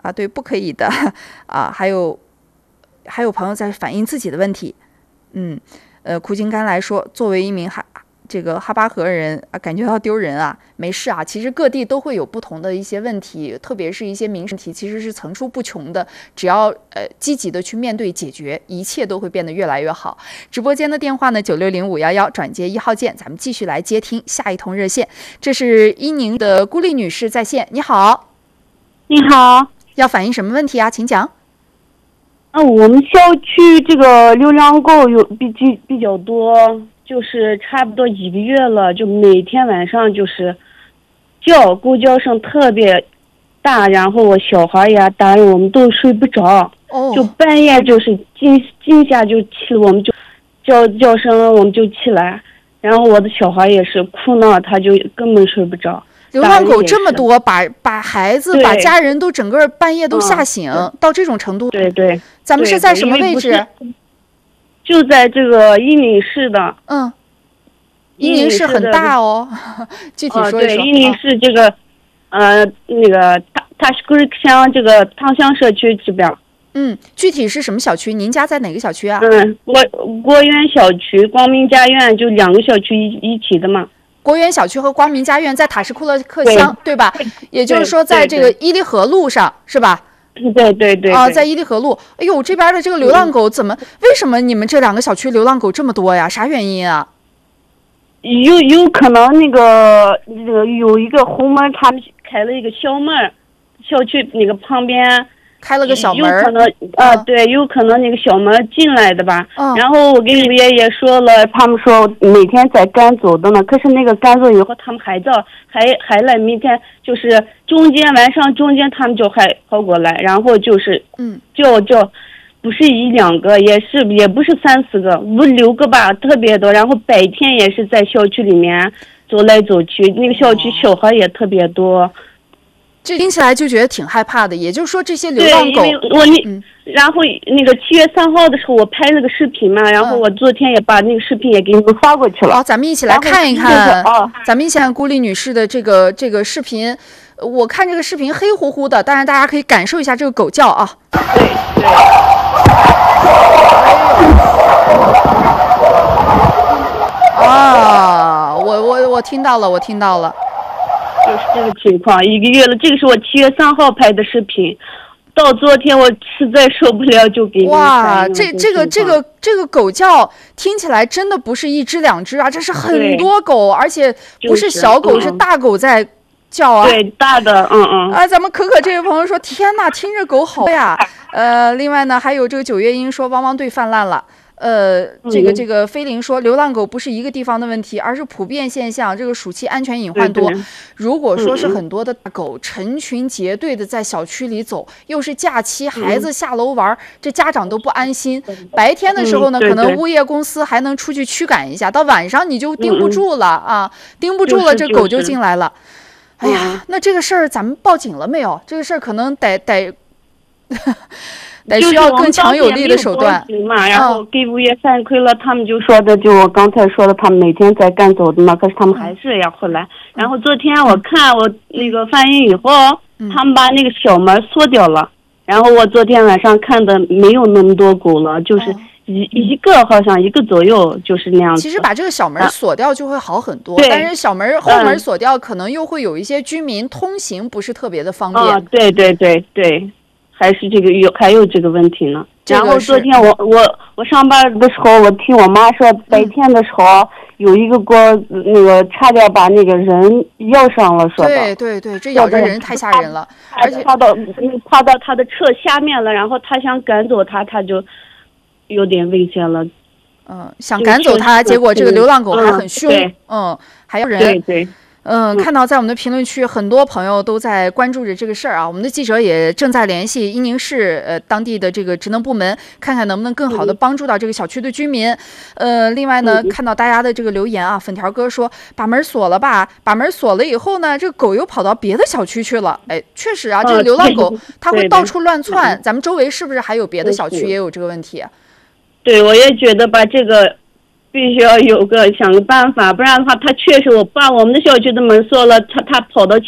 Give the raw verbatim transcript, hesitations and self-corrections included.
啊，对，不可以的啊。还有还有朋友在反映自己的问题，嗯，呃，苦尽甘来说，作为一名哈这个哈巴河人啊，感觉到丢人啊，没事啊。其实各地都会有不同的一些问题，特别是一些民生问题，其实是层出不穷的。只要呃积极的去面对解决，一切都会变得越来越好。直播间的电话呢，九六零五幺幺转接一号键，咱们继续来接听下一通热线。这是伊宁的孤立女士在线，你好。 你好， 要反映什么问题啊？请讲。 啊，我们校区这个流浪狗有比比比较多，就是差不多一个月了，就每天晚上就是叫狗叫声特别大，然后我小孩呀、大人我们都睡不着， 哦， 就半夜就是惊惊吓就起了，我们就叫叫声我们就起来，然后我的小孩也是哭闹，他就根本睡不着。 流浪狗这么多，把把孩子、把家人都整个半夜都吓醒，嗯、到这种程度。 对对， 咱们是在什么位置？ 就在这个伊宁市的。 嗯，伊宁市很大哦，具体说一说。 哦、对，伊宁市这个，呃，那个塔塔什库里乡这个汤乡社区这边。 嗯，具体是什么小区？您家在哪个小区啊？ 嗯，国国园小区、光明家园就两个小区一一起的嘛。 国园小区和光明家园在塔什库勒克乡， 对, 对吧？也就是说，在这个伊犁河路上，是吧？ 对对 对, 对。 啊，在伊犁河路。哎呦，这边的这个流浪狗怎么？嗯、为什么你们这两个小区流浪狗这么多呀？啥原因啊？ 有有可能那个那个有一个红门，他们开了一个小门，小区那个旁边。 开了个小门， 有可能啊、呃，对，有可能那个小门进来的吧。 嗯、 然后我跟我爷爷说了，他们说每天在赶走的呢。可是那个赶走以后，他们还到还还来，明天就是中间晚上中间他们就还跑过来，然后就是嗯， 就就不是一两个，也是也不是三四个，五六个吧，特别多。然后白天也是在小区里面走来走去，那个小区小孩也特别多。 这听起来就觉得挺害怕的，也就是说这些流浪狗， 对，因为我你、 嗯， 然后那个七月三号的时候我拍了个视频嘛，然后我昨天也把那个视频也给你们发过去了。 好、哦，咱们一起来看一看，哦、咱们一起看孤立女士的这个这个视频。我看这个视频黑乎乎的，当然大家可以感受一下这个狗叫啊。 对对。 啊，我我我听到了，我听到了。 就是这个情况，一个月了。这个是我七月三号拍的视频，到昨天我实在受不了，就给你们哇，这这个这个这个狗叫听起来真的不是一只两只啊，这是很多狗，而且不是小狗， 就是是大狗在叫啊。 对，大的，嗯嗯。 啊，咱们可可这位朋友说，天哪，听着狗好呀。呃，另外呢，还有这个九月英说，汪汪队泛滥了。呃，这个这个菲林说，流浪狗不是一个地方的问题，而是普遍现象。这个暑期安全隐患多。 对对， 如果说是很多的大狗成群结队的在小区里走，又是假期，孩子下楼玩，嗯、这家长都不安心。白天的时候呢， 嗯、对对， 可能物业公司还能出去驱赶一下，到晚上你就盯不住了、嗯、啊，盯不住了，这狗就进来了。 就是、 哎呀，那这个事儿咱们报警了没有？这个事儿可能得得。得需要更强有力的手段嘛，然后给物业反馈了，他们就说的，就我刚才说的，他们每天在赶走的嘛，可是他们还是要回来。嗯、然后昨天我看我那个反映以后，嗯、他们把那个小门锁掉了。然后我昨天晚上看的没有那么多狗了，就是一、哦、一个好像一个左右就是那样子。 其实把这个小门锁掉就会好很多， 啊、 但是小门后门锁掉，可能又会有一些居民通行不是特别的方便。 啊，对对对对。还是这个有还有这个问题呢。然后昨天我我我上班的时候，我听我妈说，白天的时候、嗯、有一个锅那个差点把那个人咬伤了，说的。 对对对，这咬着人太吓人了，而且趴到趴到他的车下面了，然后他想赶走他，他就有点危险了。 嗯，想赶走他，结果这个流浪狗还很凶， 嗯， 嗯还有人。 对对。 嗯，看到在我们的评论区，很多朋友都在关注着这个事儿啊。我们的记者也正在联系伊宁市呃当地的这个职能部门，看看能不能更好的帮助到这个小区的居民。呃，另外呢，看到大家的这个留言啊，粉条哥说把门锁了吧，把门锁了以后呢，这个狗又跑到别的小区去了。哎，确实啊，这个流浪狗它会到处乱窜。咱们周围是不是还有别的小区也有这个问题？ 对，我也觉得把这个。必须要有个想个办法，不然的话，他确实我把我们的小区的门锁了，他他跑到其